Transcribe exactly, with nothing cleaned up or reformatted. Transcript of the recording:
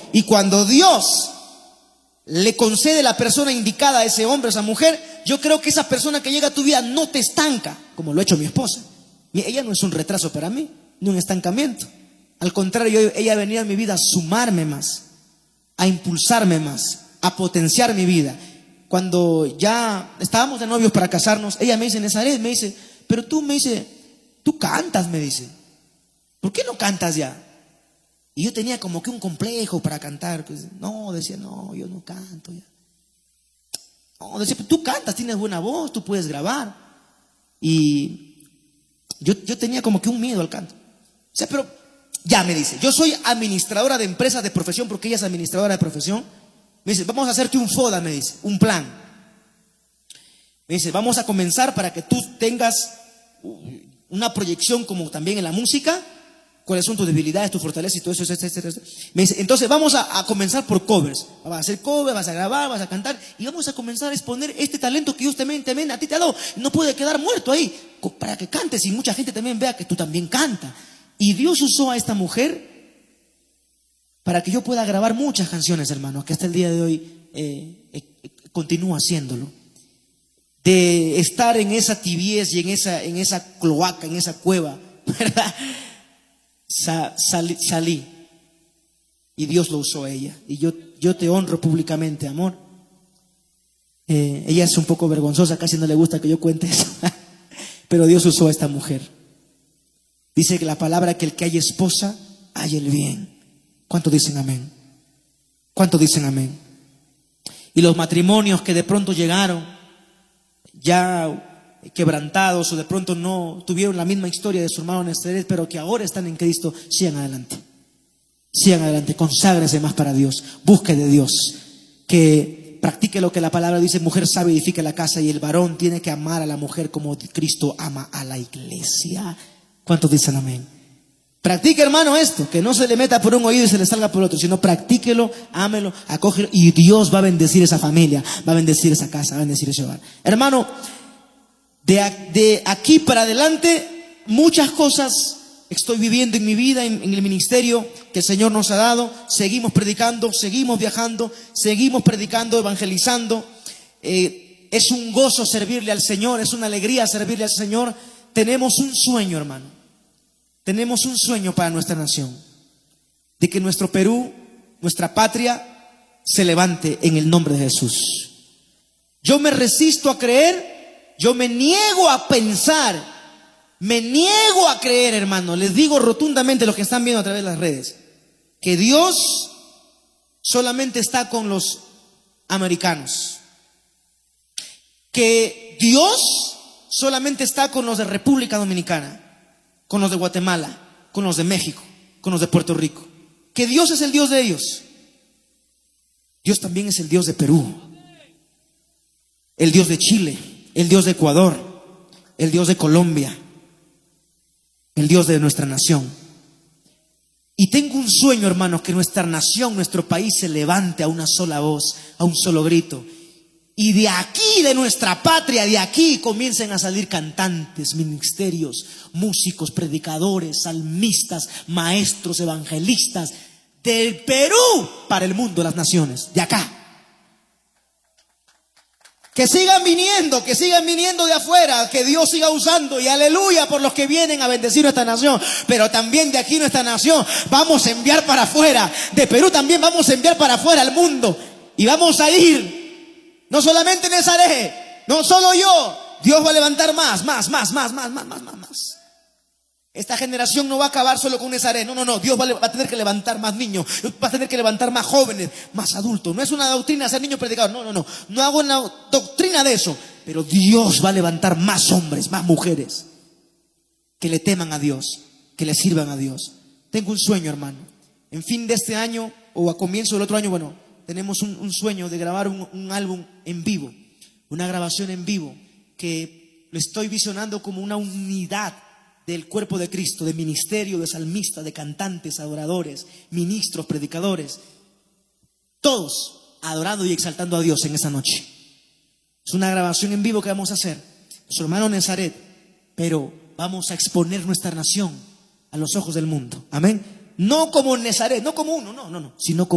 Y cuando Dios le concede la persona indicada a ese hombre, a esa mujer, yo creo que esa persona que llega a tu vida no te estanca, como lo ha hecho mi esposa. Ella no es un retraso para mí, ni un estancamiento. Al contrario, ella ha venido a mi vida a sumarme más, a impulsarme más, a potenciar mi vida. Cuando ya estábamos de novios para casarnos, ella me dice, Nezaret, me dice, pero tú, me dice, tú cantas, me dice, ¿por qué no cantas ya? Y yo tenía como que un complejo para cantar. Pues, no, decía, no, yo no canto ya. No, decía, tú cantas, tienes buena voz, tú puedes grabar. Y yo, yo tenía como que un miedo al canto. O sea, pero ya me dice, yo soy administradora de empresas de profesión, porque ella es administradora de profesión. Me dice, vamos a hacerte un FODA, me dice, un plan. Me dice, vamos a comenzar para que tú tengas una proyección como también en la música. ¿Cuáles son tus debilidades, tus fortalezas y todo eso, etcétera, etcétera? Me dice, entonces vamos a, a comenzar por covers. Vas a hacer covers, vas a grabar, vas a cantar y vamos a comenzar a exponer este talento que Dios también, también a ti te ha dado. No puede quedar muerto ahí, para que cantes y mucha gente también vea que tú también cantas. Y Dios usó a esta mujer para que yo pueda grabar muchas canciones, hermano, que hasta el día de hoy eh, eh, continúo haciéndolo. De estar en esa tibieza y en esa, en esa cloaca, en esa cueva, ¿verdad? Sa, salí, salí y Dios lo usó a ella. Y yo, yo te honro públicamente, amor. Eh, ella es un poco vergonzosa, casi no le gusta que yo cuente eso. Pero Dios usó a esta mujer. Dice que la palabra que el que hay esposa, hay el bien. ¿Cuántos dicen amén? ¿Cuántos dicen amén? Y los matrimonios que de pronto llegaron ya quebrantados o de pronto no tuvieron la misma historia de su hermano Nezaret, pero que ahora están en Cristo, sigan adelante. Sigan adelante, conságrense más para Dios, busque de Dios, que practique lo que la palabra dice, mujer sabe edifica la casa, y el varón tiene que amar a la mujer como Cristo ama a la iglesia. ¿Cuántos dicen amén? Practique, hermano, esto, que no se le meta por un oído y se le salga por otro, sino practíquelo, ámelo, acógelo, y Dios va a bendecir esa familia, va a bendecir esa casa, va a bendecir ese hogar. Hermano, de, de aquí para adelante, muchas cosas estoy viviendo en mi vida, en, en el ministerio que el Señor nos ha dado. Seguimos predicando, seguimos viajando, seguimos predicando, evangelizando. Eh, es un gozo servirle al Señor, es una alegría servirle al Señor. Tenemos un sueño, hermano. Tenemos un sueño para nuestra nación, de que nuestro Perú, nuestra patria, se levante en el nombre de Jesús. Yo me resisto a creer, yo me niego a pensar, me niego a creer, hermano, les digo rotundamente, los que están viendo a través de las redes, que Dios solamente está con los americanos, que Dios solamente está con los de República Dominicana, con los de Guatemala, con los de México, con los de Puerto Rico. Que Dios es el Dios de ellos. Dios también es el Dios de Perú, el Dios de Chile, el Dios de Ecuador, el Dios de Colombia, el Dios de nuestra nación. Y tengo un sueño, hermanos, que nuestra nación, nuestro país se levante a una sola voz, a un solo grito. Y de aquí, de nuestra patria, de aquí comiencen a salir cantantes, ministerios, músicos, predicadores, salmistas, maestros, evangelistas, del Perú para el mundo, las naciones, de acá. Que sigan viniendo, que sigan viniendo de afuera, que Dios siga usando, y aleluya por los que vienen a bendecir nuestra nación. Pero también de aquí nuestra nación vamos a enviar para afuera, de Perú también vamos a enviar para afuera al mundo. Y vamos a ir. No solamente Nezaret, no solo yo. Dios va a levantar más, más, más, más, más, más, más, más, más. Esta generación no va a acabar solo con Nezaret. No, no, no. Dios va a, va a tener que levantar más niños. Va a tener que levantar más jóvenes, más adultos. No es una doctrina ser niño predicador. No, no, no. No hago una doctrina de eso. Pero Dios va a levantar más hombres, más mujeres que le teman a Dios, que le sirvan a Dios. Tengo un sueño, hermano. En fin de este año o a comienzo del otro año, bueno, tenemos un, un sueño de grabar un, un álbum en vivo, una grabación en vivo, que lo estoy visionando como una unidad del cuerpo de Cristo, de ministerio, de salmistas, de cantantes, adoradores, ministros, predicadores, todos adorando y exaltando a Dios en esa noche. Es una grabación en vivo que vamos a hacer, su hermano Nezaret, pero vamos a exponer nuestra nación a los ojos del mundo. Amén. No como Nezaret, no como uno, no, no, no, sino como